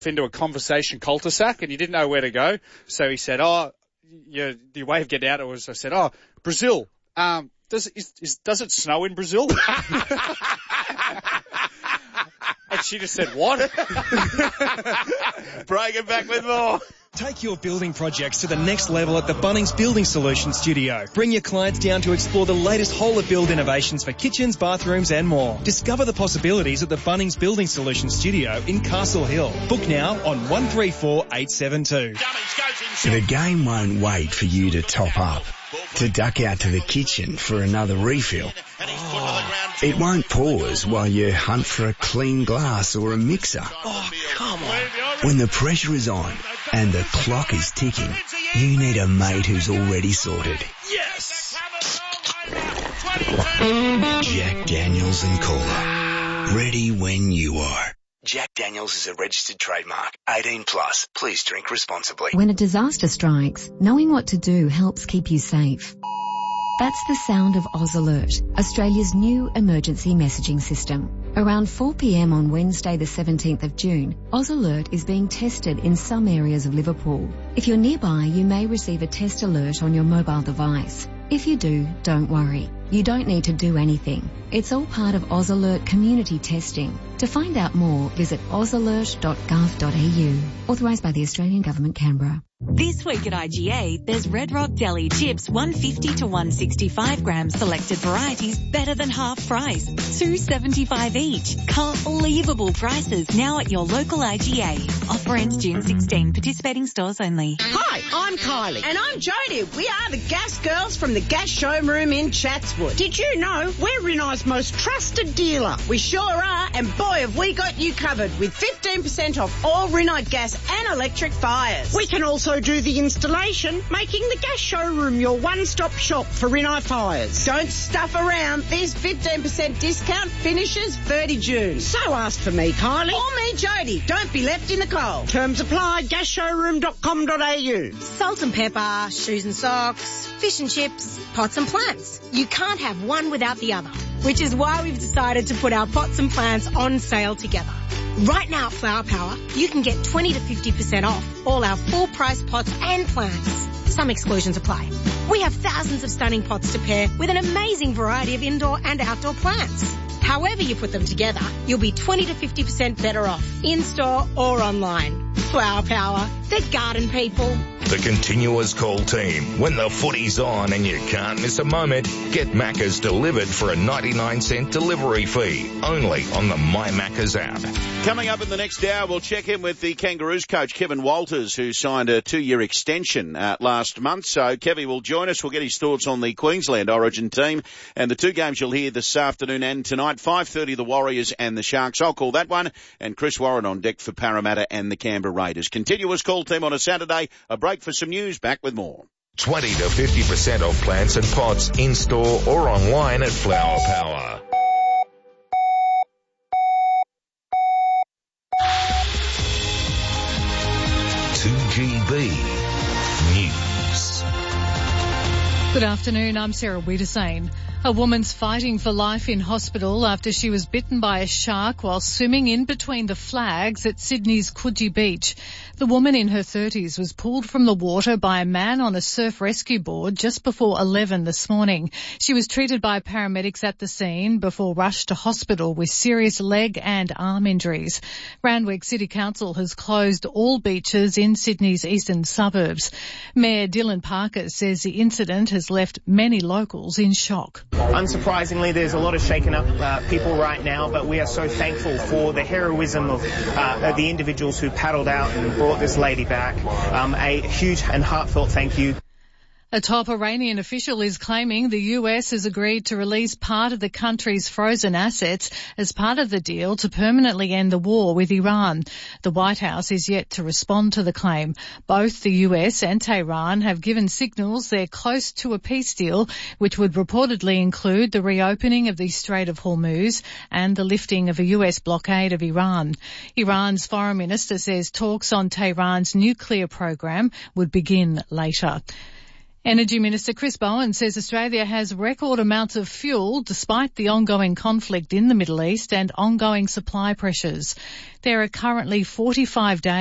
into a conversation cul-de-sac and he didn't know where to go. So he said, the way of getting out was, I said, Brazil. Does it snow in Brazil? And she just said, what? Breaking back with more. Take your building projects to the next level at the Bunnings Building Solutions Studio. Bring your clients down to explore the latest whole-of-build innovations for kitchens, bathrooms and more. Discover the possibilities at the Bunnings Building Solutions Studio in Castle Hill. Book now on 134872. The game won't wait for you to top up, to duck out to the kitchen for another refill. It won't pause while you hunt for a clean glass or a mixer. Oh, come on. When the pressure is on and the clock is ticking, you need a mate who's already sorted. Yes! Jack Daniels and Cola. Ready when you are. Jack Daniels is a registered trademark. 18 plus. Please drink responsibly. When a disaster strikes, knowing what to do helps keep you safe. That's the sound of Oz Alert, Australia's new emergency messaging system. Around 4 p.m. on Wednesday the 17th of June, Oz Alert is being tested in some areas of Liverpool. If you're nearby, you may receive a test alert on your mobile device. If you do, don't worry. You don't need to do anything. It's all part of Oz Alert community testing. To find out more, visit ozalert.gov.au. Authorised by the Australian Government, Canberra. This week at IGA, there's Red Rock Deli chips 150 to 165 grams, selected varieties better than half price, $2.75 each. Unbelievable prices now at your local IGA. Offer ends June 16. Participating stores only. Hi, I'm Kylie. And I'm Jodie. We are the Gas Girls from the Gas Showroom in Chatswood. Did you know we're Rinnai's most trusted dealer? We sure are, and boy have we got you covered with 15% off all Rinnai gas and electric fires. We can also do the installation, making the Gas Showroom your one-stop shop for Rinnai fires. Don't stuff around. This 15% discount finishes 30 June. So ask for me, Kylie. Or me, Jodie. Don't be left in the cold. Terms apply. gasshowroom.com.au. Salt and pepper, shoes and socks, fish and chips, pots and plants. You can't have one without the other. Which is why we've decided to put our pots and plants on sale together. Right now at Flower Power, you can get 20 to 50% off all our full-price pots and plants. Some exclusions apply. We have thousands of stunning pots to pair with an amazing variety of indoor and outdoor plants. However you put them together, you'll be 20 to 50% better off, in-store or online. Flower Power, the garden people. The continuous call team. When the footy's on and you can't miss a moment, get Macca's delivered for a 99-cent delivery fee. Only on the My Macca's app. Coming up in the next hour, we'll check in with the Kangaroos coach, Kevin Walters, who signed a 2-year extension last month. So Kevin will join us. We'll get his thoughts on the Queensland Origin team and the two games you'll hear this afternoon and tonight. 5:30, the Warriors and the Sharks. I'll call that one. And Chris Warren on deck for Parramatta and the Canberra Raiders. Continuous call team on a Saturday. A break for some news. Back with more. 20 to 50% off plants and pots in-store or online at Flower Power. News. Good afternoon, I'm Sarah Wiedersane. A woman's fighting for life in hospital after she was bitten by a shark while swimming in between the flags at Sydney's Coogee Beach. The woman in her 30s was pulled from the water by a man on a surf rescue board just before 11 this morning. She was treated by paramedics at the scene before rushed to hospital with serious leg and arm injuries. Randwick City Council has closed all beaches in Sydney's eastern suburbs. Mayor Dylan Parker says the incident has left many locals in shock. Unsurprisingly, there's a lot of shaken up people right now, but we are so thankful for the heroism of the individuals who paddled out and brought this lady back. A huge and heartfelt thank you. A top Iranian official is claiming the US has agreed to release part of the country's frozen assets as part of the deal to permanently end the war with Iran. The White House is yet to respond to the claim. Both the US and Tehran have given signals they're close to a peace deal, which would reportedly include the reopening of the Strait of Hormuz and the lifting of a US blockade of Iran. Iran's foreign minister says talks on Tehran's nuclear program would begin later. Energy Minister Chris Bowen says Australia has record amounts of fuel despite the ongoing conflict in the Middle East and ongoing supply pressures. There are currently 45 days